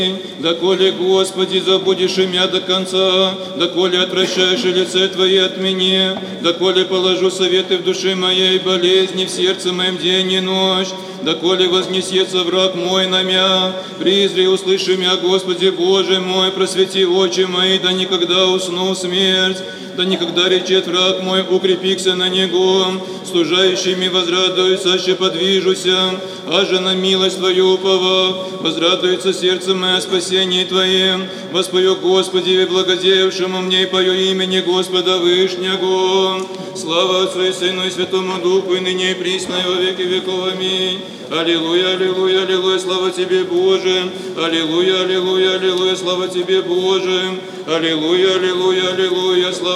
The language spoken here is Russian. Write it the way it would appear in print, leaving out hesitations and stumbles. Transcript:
Доколе, Господи, забудешь имя до конца, доколе отвращаешь лице Твое от меня, доколе положу советы в душе моей, болезни в сердце моем день и ночь, доколе вознесется враг мой на мя, призри, услыши мя, Господи Боже мой, просвети очи мои, да никогда усну смерть, да никогда речет враг мой, укрепикся на него, служающими возрадуются, аще подвижуся, аже на милость Твою уповав, возрадуется сердце мое о спасении Твоем, воспою Господи, благодеявшему мне, и пою имени Господа Вышнего. Слава Отцу и Сыну и Святому Духу, и ныне и присно, и во веки веков. Аминь. Аллилуйя, аллилуйя, аллилуйя, слава Тебе, Боже. Аллилуйя, аллилуйя, аллилуйя, слава Тебе, Боже. Аллилуйя, аллилуйя, аллилуйя, слава